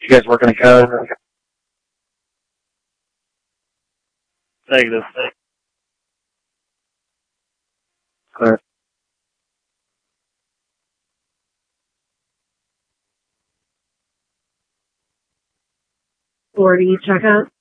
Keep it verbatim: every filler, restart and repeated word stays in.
You guys working a code? Negative. Clear. forty checkout.